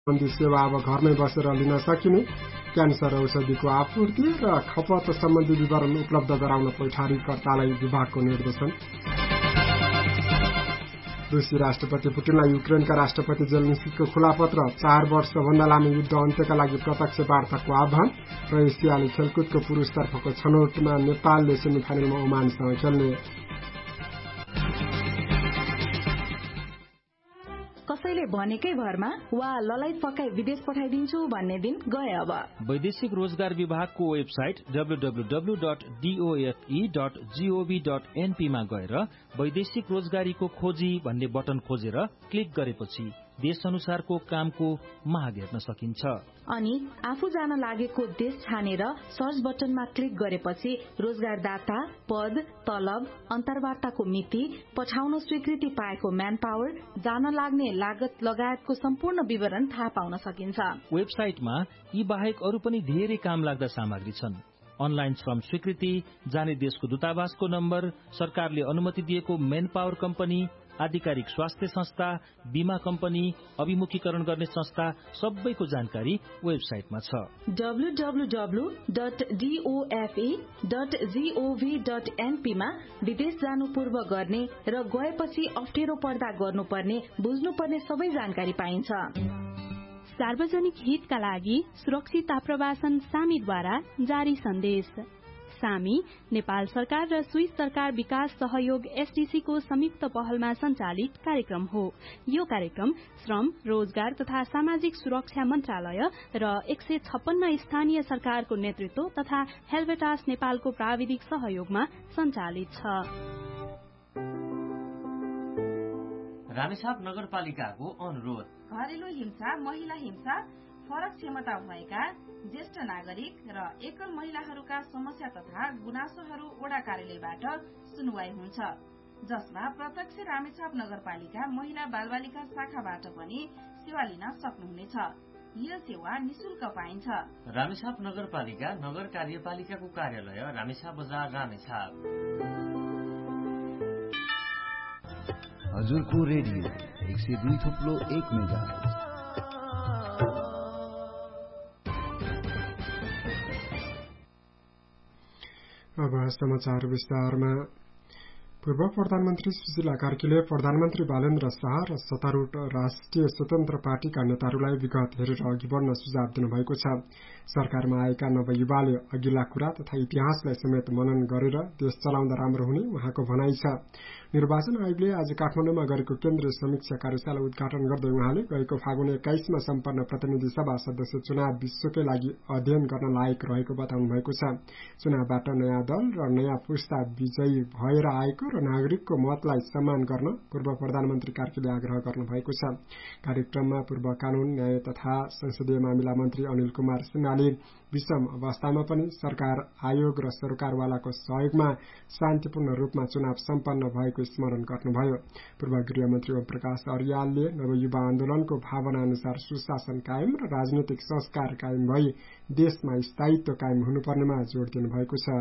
सम्बन्धी सेवा अब घरमै बसेर लिन सकिने, क्यान्सर औषधिको आपूर्ति र खपत सम्बन्धी विवरण उपलब्ध गराउन पैठारीकर्तालाई विभागको निर्देशन। रुसी राष्ट्रपति पुटिनलाई युक्रेनका राष्ट्रपति जेलेन्स्कीको खुला पत्र, 4 वर्षभन्दा लामो युद्ध अन्त्यका लागि प्रत्यक्ष वार्ताको आह्वान र एसियाली खेलकुदको पुरुषतर्फको छनौटमा नेपालले सेमिफाइनलमा ओमानसँग खेल्ने। कसैले भनेकै भरमा वा ललाइत पकाई विदेश पठाइदिन्छु भन्ने दिन गए। अब वैदेशिक रोजगार विभागको वेबसाइट www.dofe.gov.np मा गएर वैदेशिक रोजगारीको खोजी भन्ने बटन खोजेर क्लिक गरेपछि देश अनुसारको कामको माग हेर्न सकिन्छ। अनि आफू जान लागेको देश छानेर सर्च बटनमा क्लिक गरेपछि रोजगारदाता, पद, तलब, अन्तर्वार्ताको मिति, पठाउन स्वीकृति पाएको म्यान पावर, जान लाग्ने लागत लगायतको सम्पूर्ण विवरण थाहा पाउन सकिन्छ। वेबसाइटमा यी बाहेक अरू पनि धेरै काम लाग्दा सामग्री छन्। अनलाइन श्रम स्वीकृति, जाने देशको दूतावासको नम्बर, सरकारले अनुमति दिएको मेन पावर कम्पनी, आधिकारिक स्वास्थ्य संस्था, बीमा कम्पनी, अभिमुखीकरण गर्ने संस्था सबैको जानकारी वेबसाइटमा छ। www.dofe.gov.np मा विदेश जानु पूर्व गर्ने र गएपछि अप्ठ्यारो पर्दा गर्नुपर्ने, बुझ्नुपर्ने सबै जानकारी पाइन्छ। सार्वजनिक हितका लागि सुरक्षित आप्रवासन सामीद्वारा जारी सन्देश। सामी नेपाल सरकार र स्विस सरकार विकास सहयोग एसडीसी को संयुक्त पहलमा सञ्चालित कार्यक्रम हो। यो कार्यक्रम श्रम, रोजगार तथा सामाजिक सुरक्षा मन्त्रालय र 156 स्थानीय सरकारको नेतृत्व तथा हेल्वेटास नेपालको प्राविधिक सहयोगमा सञ्चालित छ। रामेछाप नगरपालिकाको अनुरोध। घरेलु हिंसा, महिला हिंसा, फरक क्षमता भएका ज्येष्ठ नागरिक र एकल महिलाहरूका समस्या तथा गुनासोहरू वडा कार्यालयबाट सुनवाई हुन्छ, जसमा प्रत्यक्ष रामेछाप नगरपालिका महिला बालबालिका शाखाबाट पनि सेवा लिन सक्नुहुनेछ। यो सेवा निशुल्क पाइन्छ। रामेछाप नगरपालिका नगर कार्यपालिकाको कार्यालय रामेछाप बजार, रामेछाप। हजुरको रेडियो 102.1 मेगाहर्ज। अब समाचार विस्तारमा। पूर्व प्रधानमन्त्री सुशीला कार्कीले प्रधानमन्त्री बालेन्द्र शाह र सत्तारूढ राष्ट्रिय स्वतन्त्र पार्टीका नेताहरूलाई विगत हेरेर अघि बढ्न सुझाव दिनुभएको छ। सरकारमा आएका नवयुवाले अघिल्ला कुरा तथा इतिहासलाई समेत मनन गरेर देश चलाउँदा राम्रो हुने उहाँको भनाइ छ। निर्वाचन आयोगले आज काठमाडौँमा गरेको केन्द्रीय समीक्षा कार्यशाला उद्घाटन गर्दै उहाँले गएको फागुन 21 मा सम्पन्न प्रतिनिधि सभा सदस्य चुनाव विश्वकै लागि अध्ययन गर्न लायक रहेको बताउनु भएको छ। चुनावबाट नयाँ दल र नयाँ पुस्ता विजयी भएर आएको र नागरिकको मतलाई सम्मान गर्न पूर्व प्रधानमन्त्री कार्कीले आग्रह गर्नु भएको छ। कार्यक्रममा पूर्व कानून, न्याय तथा संसदीय मामिला मन्त्री अनिल कुमार सिन्हाले विषम अवस्थामा पनि सरकार, आयोग र सरकारवालाको सहयोगमा शान्तिपूर्ण रूपमा चुनाव सम्पन्न भएको स्मरण गर्नुभयो। पूर्व गृहमन्त्री ओम प्रकाश अर्यालले नवयुवा आन्दोलनको भावना अनुसार सुशासन कायम र राजनीतिक संस्कार कायम भई देशमा स्थायित्व कायम हुनुपर्नेमा जोड़ दिनुभएको छ।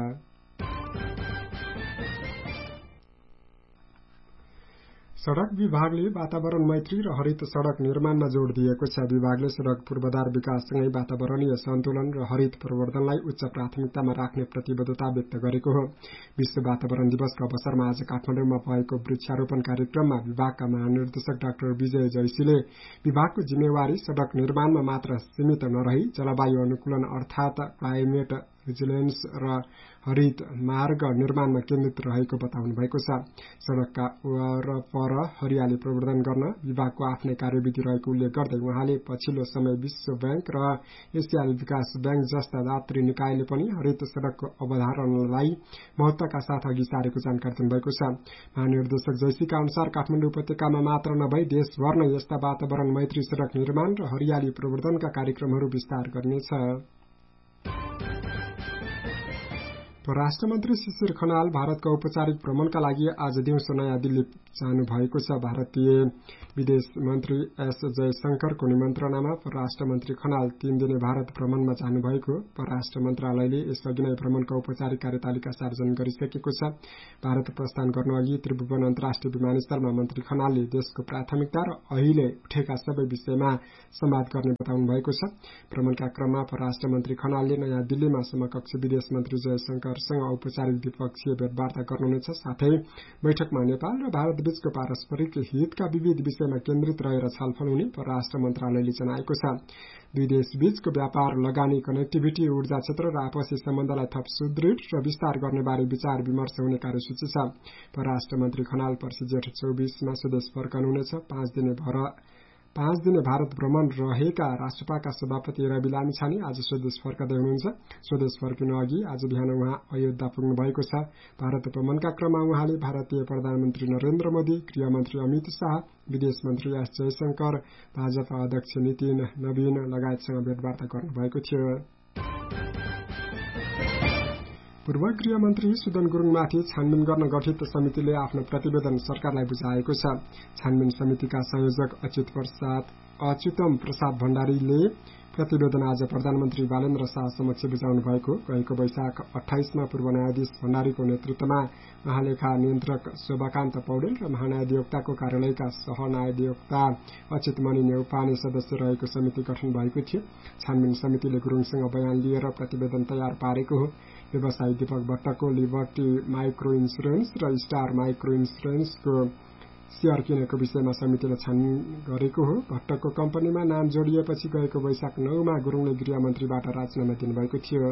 सड़क विभागले वातावरण मैत्री र हरित सड़क निर्माणमा जोड़ दिएको छ। विभागले सड़क पूर्वाधार विकाससँगै वातावरणीय सन्तुलन र हरित प्रवर्धनलाई उच्च प्राथमिकतामा राख्ने प्रतिबद्धता व्यक्त गरेको हो। विश्व वातावरण दिवसको अवसरमा आज काठमाडौँमा भएको वृक्षारोपण कार्यक्रममा विभागका महानिर्देशक डाक्टर विजय जैसीले विभागको जिम्मेवारी सड़क निर्माणमा मात्र सीमित नरही जलवायु अनुकूलन अर्थात क्लाइमेट रिजिलेन्स र हरित मार्ग निर्माणमा केन्द्रित रहेको बताउनु भएको छ। सड़कका वरपर हरियाली प्रवर्धन गर्न विभागको आफ्नै कार्यविधि रहेको उल्लेख गर्दै उहाँले पछिल्लो समय विश्व बैंक र एसियाली विकास बैंक जस्ता दात्री निकायले पनि हरित सड़कको अवधारणालाई महत्वका साथ अघि सारेको जानकारी दिनुभएको छ। महानिर्देशक जैसीका अनुसार काठमाडौँ उपत्यकामा मात्र नभई देशभर नै यस्ता वातावरण मैत्री सड़क निर्माण र हरियाली प्रवर्धनका कार्यक्रमहरू विस्तार गरिनेछ। परराष्ट्र मन्त्री शिशिर खनाल भारतको औपचारिक भ्रमणका लागि आज दिउँसो नयाँ दिल्ली जानु भएको छ। भारतीय विदेश मन्त्री एस जयशंकरको निमन्त्रणामा परराष्ट्र मन्त्री खनाल 3 दिने भारत भ्रमणमा जानुभएको परराष्ट्र मन्त्रालयले यसअघि नै भ्रमणको औपचारिक कार्यतालिका सार्वजनिक गरिसकेको छ। भारत प्रस्थान गर्नुअघि त्रिभुवन अन्तर्राष्ट्रिय विमानस्थलमा मन्त्री खनालले देशको प्राथमिकता र अहिले उठेका सबै विषयमा संवाद गर्ने बताउनु भएको छ। भ्रमणका क्रममा परराष्ट्र मन्त्री खनालले नयाँ दिल्लीमा समकक्ष विदेश मन्त्री जयशंकरसँग औपचारिक द्विपक्षीय भेटवार्ता गर्नुहुनेछ। साथै बैठकमा नेपाल र भारत बीचको पारस्परिक हितका विविध विषयमा केन्द्रित रहेर छलफल हुने परराष्ट्र मन्त्रालयले जनाएको छ। दुई देश बीचको व्यापार, लगानी, कनेक्टिभिटी, ऊर्जा क्षेत्र र आपसी सम्बन्धलाई थप सुदृढ र विस्तार गर्ने बारे विचार विमर्श हुने कार्यसूची छ। परराष्ट्र मन्त्री खनाल पर्सि जेठ 24मा स्वदेश फर्कनुहुनेछ। 5 दिने भारत भ्रमण रहेका राष्ट्रपाका सभापति रवि लामिछाने आज स्वदेश फर्कदै हुनुहुन्छ। स्वदेश फर्किनु अघि आज बिहान उहाँ अयोध्या पुग्नु भएको छ। भारत भ्रमणका क्रममा उहाँले भारतीय प्रधानमन्त्री नरेन्द्र मोदी, गृहमन्त्री अमित शाह, विदेश मन्त्री एस जयशंकर, भाजपा अध्यक्ष नितिन नवीन लगायतसँग भेटवार्ता गर्नुभएको थियो। पूर्व गृहमन्त्री सुदन गुरुङमाथि छानबिन गर्न गठित समितिले आफ्नो प्रतिवेदन सरकारलाई बुझाएको छ। छानबिन समितिका संयोजक अच्युतम प्रसाद भण्डारीले प्रतिवेदन आज प्रधानमन्त्री बालेन्द्र शाह समक्ष बुझाउनु भएको। गएको वैशाख 28मा पूर्व न्यायाधीश भण्डारीको नेतृत्वमा महालेखा नियन्त्रक शोभाकान्त पौडेल र महान्यायाधिवक्ताको कार्यालयका सहन्यायाधिवक्ता अच्युतमणि नेउपाने सदस्य रहेको समिति गठन भएको थियो। छानबिन समितिले गुरुङसँग बयान लिएर प्रतिवेदन तयार पारेको हो। व्यवसायी दीपक भट्टको लिबर्टी माइक्रो इन्सुरेन्स र स्टार माइक्रो इन्सुरेन्सको शेयर किनेको विषयमा समितिले छानबिन गरेको हो। भट्टको कम्पनीमा नाम जोडिएपछि गएको वैशाख 9मा गुरुङले गृहमन्त्रीबाट राजीनामा दिनुभएको थियो।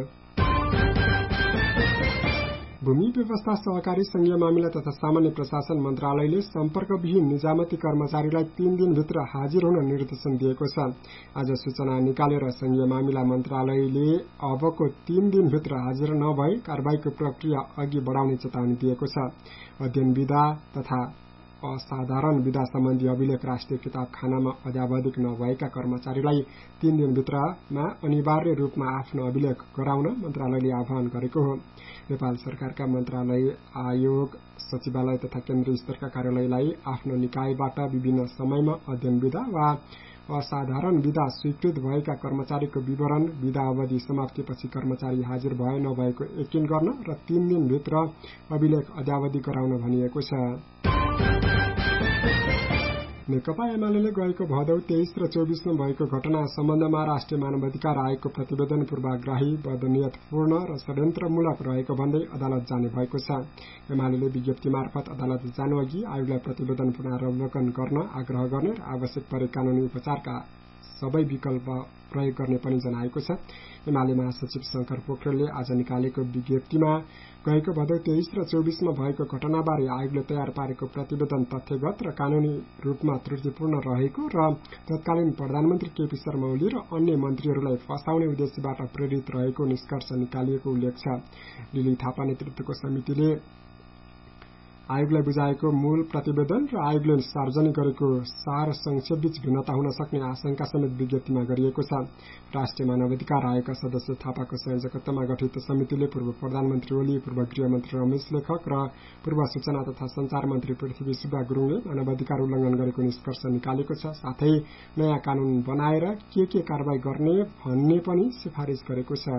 भूमि व्यवस्था, सहकारी संघीय मामिला तथा सामान्य प्रशासन मन्त्रालयले सम्पर्कविहीन निजामती कर्मचारीलाई 3 दिनभित्र हाजिर हुन निर्देशन दिएको छ। आज सूचना निकालेर संघीय मामिला मन्त्रालयले अबको 3 दिनभित्र हाजिर नभए कारबाहीको प्रक्रिया अघि बढाउने चेतावनी दिएको छ। अध्ययन विधा तथा असाधारण विधा सम्बन्धी अभिलेख राष्ट्रिय किताबखानामा अद्यावधिक नभएका कर्मचारीलाई 3 दिनभित्रमा अनिवार्य रूपमा आफ्नो अभिलेख गराउन मन्त्रालयले आह्वान गरेको हो। नेपाल सरकारका मन्त्रालय, आयोग, सचिवालय तथा केन्द्रीय स्तरका कार्यालयलाई आफ्नो निकायबाट विभिन्न समयमा अध्ययन विधा वा असाधारण विधा स्वीकृत भएका कर्मचारीको विवरण, विधा अवधि समाप्तिपछि कर्मचारी हाजिर भए नभएको यकिन गर्न र 3 दिनभित्र अभिलेख अद्यावधि गराउन भनिएको छ। नेकपा एमाले गएको भदौ 23 र 24मा भएको घटना सम्बन्धमा राष्ट्रिय मानवाधिकार आयोगको प्रतिवेदन पूर्वाग्राही, बदनियतपूर्ण र षड्यन्त्रमूलक रहेको भन्दै अदालत जाने भएको छ। एमाले विज्ञप्ति मार्फत अदालत जानु अघि आयोगलाई प्रतिवेदन पुनरावलोकन गर्न आग्रह गर्ने र आवश्यक परे कानूनी उपचारका सबै विकल्प प्रयोग गर्ने पनि जनाएको छ। एमाले महासचिव शंकर पोखरेलले आज निकालेको विज्ञप्तिमा गएको भदौ 23 र 24मा भएको घटनाबारे आयोगले तयार पारेको प्रतिवेदन तथ्यगत र कानूनी रूपमा त्रुटिपूर्ण रहेको र तत्कालीन प्रधानमन्त्री केपी शर्मा ओली र अन्य मन्त्रीहरूलाई फसाउने उद्देश्यबाट प्रेरित रहेको निष्कर्ष निकालिएको उल्लेख छ। लिली थापा नेतृत्वको समितिले आयोगलाई बुझाएको मूल प्रतिवेदन र आयोगले सार्वजनिक गरेको सार संक्षेपबीच भिन्नता हुन सक्ने आशंका समेत विज्ञप्तिमा गरिएको छ। राष्ट्रिय मानवाधिकार आयोगका सदस्य थापाको संयोजकत्वमा गठित समितिले पूर्व प्रधानमन्त्री ओली, पूर्व गृहमन्त्री रमेश लेखक र पूर्व सूचना तथा संचार मन्त्री पृथ्वी सुब्बा गुरुङले मानवाधिकार उल्लंघन गरेको निष्कर्ष निकालेको छ। साथै नयाँ कानून बनाएर के कारबाही गर्ने भन्ने पनि सिफारिश गरेको छ।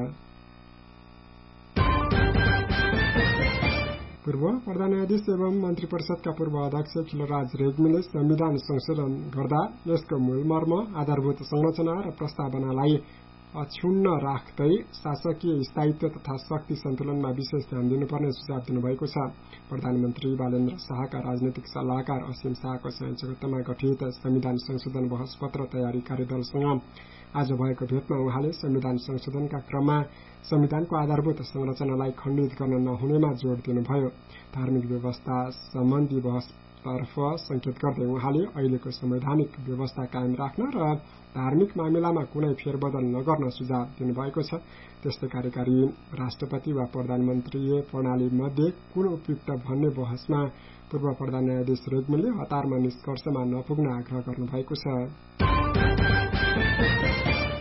पूर्व प्रधान न्यायाधीश एवं मन्त्री परिषदका पूर्व अध्यक्ष खिलराज रेग्मीले संविधान संशोधन गर्दा यसको मूलमर्म, आधारभूत संरचना र प्रस्तावनालाई अक्षुण्ण राख्दै शासकीय स्थायित्व तथा शक्ति सन्तुलनमा विशेष ध्यान दिनुपर्ने सुझाव दिनुभएको छ। प्रधानमन्त्री बालेन्द्र शाहका राजनैतिक सल्लाहकार असीम शाहको संयोजकत्वमा गठित संविधान संशोधन बहस पत्र तयारी कार्यदलसँग आज भएको भेटमा उहाँले संविधान संशोधनका क्रममा संविधानको आधारभूत संरचनालाई खण्डित गर्न नहुनेमा जोड़ दिनुभयो। धार्मिक व्यवस्था सम्बन्धी बहसतर्फ संकेत गर्दै उहाँले अहिलेको संवैधानिक व्यवस्था कायम राख्न र धार्मिक मामिलामा कुनै फेरबदल नगर्न सुझाव दिनुभएको छ। त्यस्तै कार्यकारी राष्ट्रपति वा प्रधानमन्त्रीय प्रणाली मध्ये कुन उपयुक्त भन्ने बहसमा पूर्व प्रधान न्यायाधीश रेग्मीले हतारमा निष्कर्षमा नपुग्न आग्रह गर्नुभएको छ। भूमि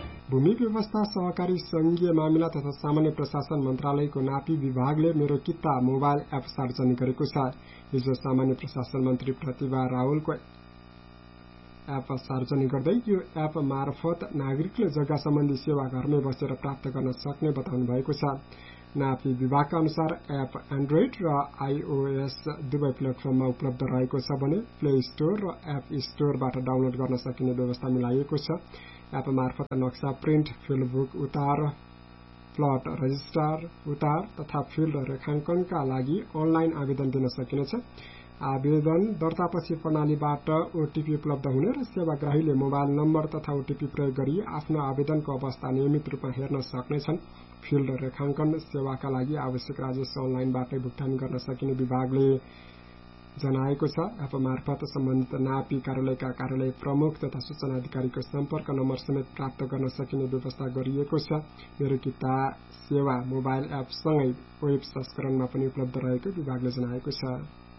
भूमि व्यवस्था सहकारी संघीय मामिला तथा सामान्य प्रशासन मन्त्रालयको नापी विभागले मेरो किता मोबाइल एप सार्वजनिक गरेको छ। हिजो सामान्य प्रशासन मन्त्री प्रतिभा रावलको एप सार्वजनिक गर्दै यो एप मार्फत नागरिकले जग्गा सम्बन्धी सेवा घरमै बसेर प्राप्त गर्न सक्ने बताउनु भएको छ। नापी विभागका अनुसार एप एन्ड्रोइड र iOS दुवै प्लेटफर्ममा उपलब्ध रहेको छ भने प्ले स्टोर र एप स्टोरबाट डाउनलोड गर्न सकिने व्यवस्था मिलाइएको छ। एप मार्फत नक्सा प्रिन्ट, फिल्ड बुक उतार, प्लट रजिस्टर उतार तथा फिल्ड रेखांकनका लागि अनलाइन आवेदन दिन सकिनेछ। आवेदन दर्तापछि प्रणालीबाट ओटीपी उपलब्ध हुने र सेवाग्राहीले मोबाइल नम्बर तथा ओटीपी प्रयोग गरी आफ्नो आवेदनको अवस्था नियमित रूपमा हेर्न सक्नेछन्। फिल्ड रेखांकन सेवाका लागि आवश्यक राजस्व अनलाइनबाटै भुक्तानी गर्न सकिने विभागले जनाएको छ। एप मार्फत सम्बन्धित नापी कार्यालयका कार्यालय प्रमुख तथा सूचना अधिकारीको सम्पर्क नम्बर समेत प्राप्त गर्न सकिने व्यवस्था गरिएको छ। मेरो किता सेवा मोबाइल एप सँगै वेब संस्करणमा पनि उपलब्ध रहेको विभागले जनाएको छ।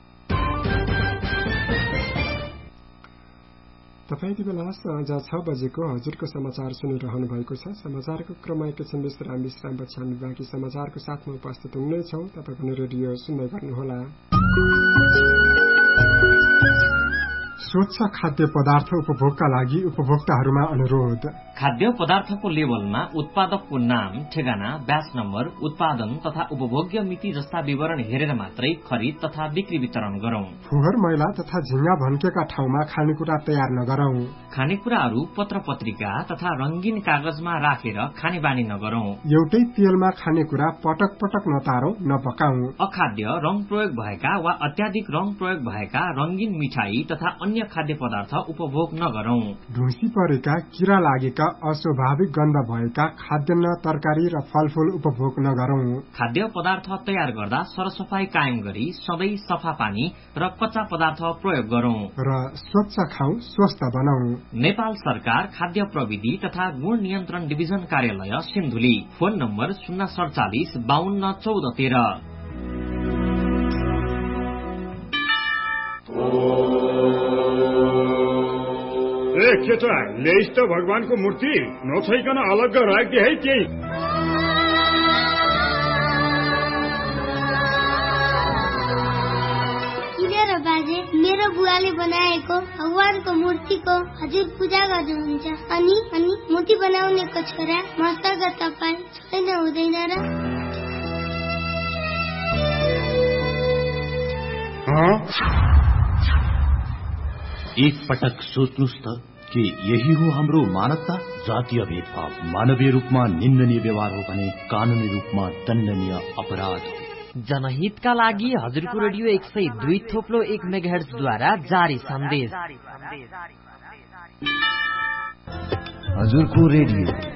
तपाईँ यति बेला साँझ 6 बजेको हजुरको समाचार सुनिरहनु भएको छ। समाचारको क्रममा एकैछिन विश्रामपछि हामी बाँकी समाचारको साथमा उपस्थित हुनेछौँ। तपाईँ पनि रेडियो सुन्दै गर्नुहोला। स्वच्छ खाद्य पदार्थ उपभोगका लागि उपभोक्ताहरूमा अनुरोध। खाद्य पदार्थको लेबलमा उत्पादकको नाम, ठेगाना, ब्याच नम्बर, उत्पादन तथा उपभोग्य मिति जस्ता विवरण हेरेर मात्रै खरिद तथा बिक्री वितरण गरौं। फोहोर मैला तथा झिंगा भन्केका ठाउँमा खानेकुरा तयार नगरौं। खानेकुराहरू पत्र पत्रिका तथा रंगीन कागजमा राखेर खाने बानी नगरौं। एउटै तेलमा खानेकुरा पटक पटक नतारौं, नपकाउँ। अखाद्य, रंग प्रयोग भएका वा अत्याधिक रंग प्रयोग भएका रंगीन मिठाई तथा अन्य खाद्य पदार्थ उपभोग नगरौं। ढुसी परेका, किरा लागेका, अस्वाभाविक गन्ध भएका खाद्यान्न, तरकारी र फलफूल उपभोग नगरौं। खाद्य पदार्थ तयार गर्दा सरसफाई कायम गरी सधैँ सफा पानी र कच्चा पदार्थ प्रयोग गरौं र स्वच्छ खाऊ, स्वस्थ बनाऊ। नेपाल सरकार खाद्य प्रविधि तथा गुण नियन्त्रण डिभिजन कार्यालय सिन्धुली। Phone number 047 52 14 13। ए केटा, ल्याइस् त भगवानको मूर्ति नछैकन अलग्ग राख्दे है त्यही। किन बाजे, मेरो बुवाले बनाएको भगवानको मूर्तिको हजुर पूजा गर्नुहुन्छ अनि मूर्ति बनाउनेको छोरा मस्तक तपाईँ छैन हुँदैन र? एक पटक सोच्नुस् त कि यही हो हाम्रो मानवता। जातीय भेदभाव मानवीय रूपमा निन्दनीय व्यवहार हो भने कानूनी रूपमा दण्डनीय अपराध हो। जनहितका लागि हजुरको रेडियो 102.1 मेगाहर्ज द्वारा जारी सन्देश। हजुरको रेडियो